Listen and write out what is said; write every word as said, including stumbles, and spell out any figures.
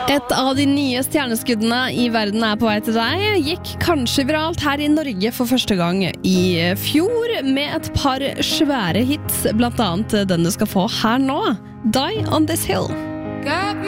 Et av de nye stjerneskuddene i verden er på vei til deg. Gikk kanskje viralt her i Norge for første gang i fjor med et par svære hits, blant annet den du skal få her nå, Die on this Hill.